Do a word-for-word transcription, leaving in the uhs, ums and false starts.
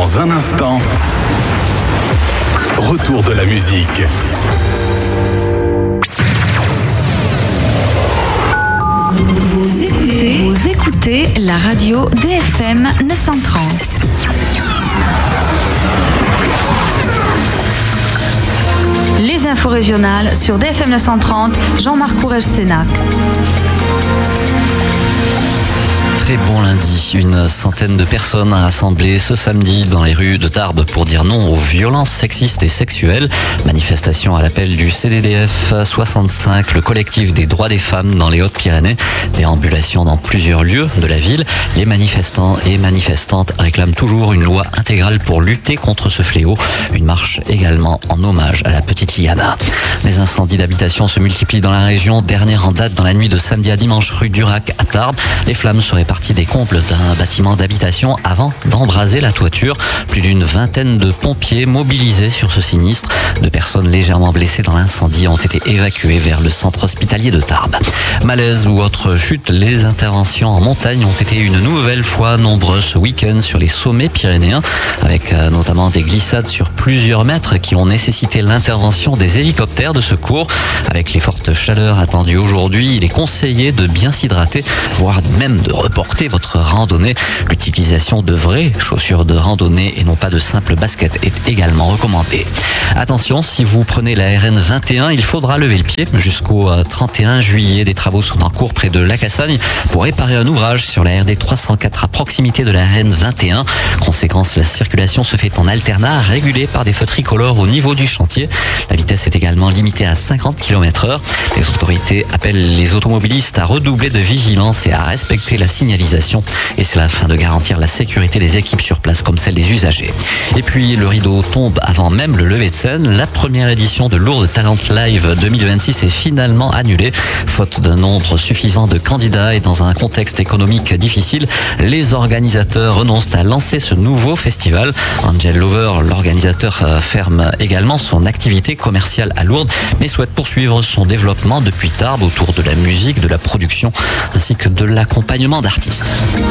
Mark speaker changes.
Speaker 1: Dans un instant, retour de la musique.
Speaker 2: Vous écoutez, vous écoutez la radio D F M neuf cent trente. Les infos régionales sur D F M neuf cent trente, Jean-Marc Courrèges-Sénac.
Speaker 3: Très bon lundi, une centaine de personnes rassemblées ce samedi dans les rues de Tarbes pour dire non aux violences sexistes et sexuelles. Manifestation à l'appel du C D D F soixante-cinq, le collectif des droits des femmes dans les Hautes-Pyrénées. Déambulation dans plusieurs lieux de la ville. Les manifestants et manifestantes réclament toujours une loi intégrale pour lutter contre ce fléau. Une marche également en hommage à la petite Liana. Les incendies d'habitation se multiplient dans la région. Dernière en date dans la nuit de samedi à dimanche rue Durac à Tarbes. Les flammes seraient partie des combles d'un bâtiment d'habitation avant d'embraser la toiture. Plus d'une vingtaine de pompiers mobilisés sur ce sinistre. Deux personnes légèrement blessées dans l'incendie ont été évacuées vers le centre hospitalier de Tarbes. Malaise ou autre chute, les interventions en montagne ont été une nouvelle fois nombreuses ce week-end sur les sommets pyrénéens, avec notamment des glissades sur plusieurs mètres qui ont nécessité l'intervention des hélicoptères de secours. Avec les fortes chaleurs attendues aujourd'hui, il est conseillé de bien s'hydrater, voire même de reporter votre randonnée. L'utilisation de vraies chaussures de randonnée et non pas de simples baskets est également recommandée. Attention, si vous prenez la R N vingt et un, il faudra lever le pied. Jusqu'au trente et un juillet, des travaux sont en cours près de La Cassagne pour réparer un ouvrage sur la R D trois cent quatre à proximité de la R N vingt et un. Conséquence, la circulation se fait en alternat, régulée par des feux tricolores au niveau du chantier. La vitesse est également limitée à cinquante kilomètres heure. Les autorités appellent les automobilistes à redoubler de vigilance et à respecter la signalisation. Et c'est afin de garantir la sécurité des équipes sur place comme celle des usagers. Et puis le rideau tombe avant même le lever de scène. La première édition de Lourdes Talent Live deux mille vingt-six est finalement annulée. Faute d'un nombre suffisant de candidats et dans un contexte économique difficile, les organisateurs renoncent à lancer ce nouveau festival. Angel Lover, l'organisateur, ferme également son activité commerciale à Lourdes, mais souhaite poursuivre son développement depuis Tarbes autour de la musique, de la production ainsi que de l'accompagnement d'artistes.